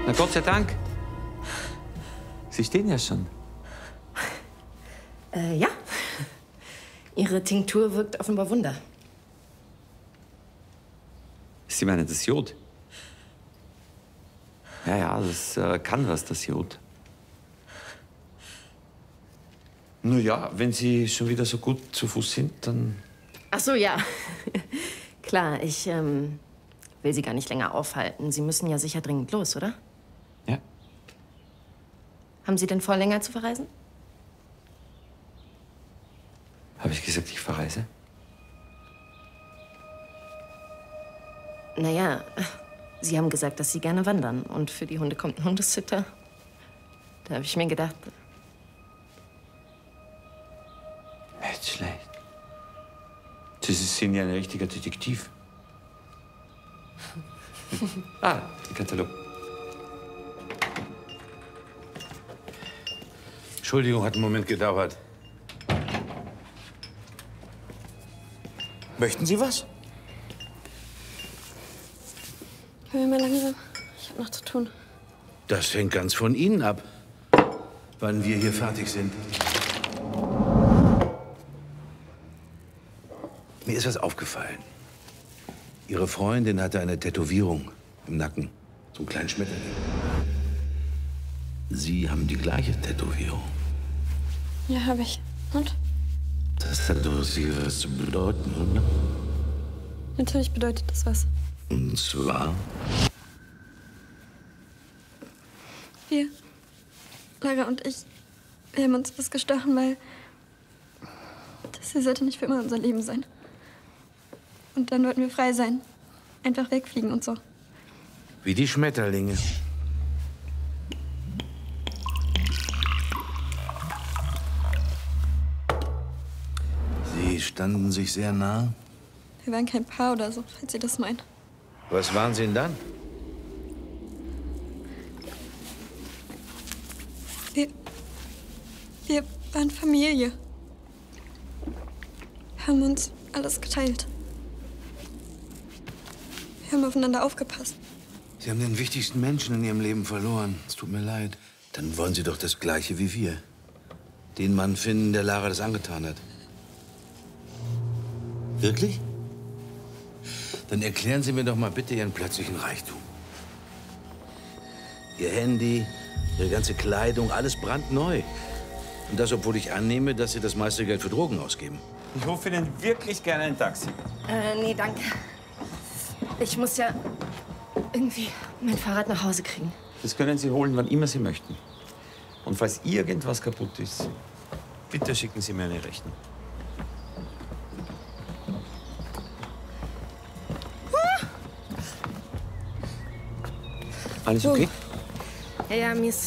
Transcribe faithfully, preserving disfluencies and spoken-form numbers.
Na Gott sei Dank. Sie stehen ja schon. Äh, ja. Ihre Tinktur wirkt offenbar Wunder. Sie meinen das Jod? Ja, ja, das äh, kann was, das Jod. Nur ja, wenn Sie schon wieder so gut zu Fuß sind, dann... Ach so, ja. Klar, ich ähm, will Sie gar nicht länger aufhalten. Sie müssen ja sicher dringend los, oder? Ja. Haben Sie denn vor, länger zu verreisen? Habe ich gesagt, ich verreise? Naja, Sie haben gesagt, dass Sie gerne wandern. Und für die Hunde kommt ein Hundesitter. Da habe ich mir gedacht... Nicht schlecht. Sie sind ja ein richtiger Detektiv. Ah, der Katalog. Entschuldigung, hat einen Moment gedauert. Möchten Sie was? Können wir mal langsam? Ich habe noch zu tun. Das hängt ganz von Ihnen ab, wann wir hier fertig sind. Mir ist was aufgefallen. Ihre Freundin hatte eine Tätowierung im Nacken. So einen kleinen Schmetterling. Sie haben die gleiche Tätowierung. Ja, habe ich. Und? Das hat doch Sie was zu bedeuten, oder? Natürlich bedeutet das was. Und zwar? Wir, Lara und ich, wir haben uns was gestochen, weil das hier sollte nicht für immer unser Leben sein. Und dann wollten wir frei sein. Einfach wegfliegen und so. Wie die Schmetterlinge. Sie standen sich sehr nah. Wir waren kein Paar oder so, falls Sie das meinen. Was waren Sie denn dann? Wir, wir waren Familie. Wir haben uns alles geteilt. Wir haben aufeinander aufgepasst. Sie haben den wichtigsten Menschen in Ihrem Leben verloren. Es tut mir leid. Dann wollen Sie doch das Gleiche wie wir. Den Mann finden, der Lara das angetan hat. Wirklich? Dann erklären Sie mir doch mal bitte Ihren plötzlichen Reichtum. Ihr Handy, Ihre ganze Kleidung, alles brandneu. Und das, obwohl ich annehme, dass Sie das meiste Geld für Drogen ausgeben. Ich rufe Ihnen wirklich gerne ein Taxi. Äh, nee, danke. Ich muss ja irgendwie mein Fahrrad nach Hause kriegen. Das können Sie holen, wann immer Sie möchten. Und falls irgendwas kaputt ist, bitte schicken Sie mir eine Rechnung. Alles okay? Ja, ja, mir ist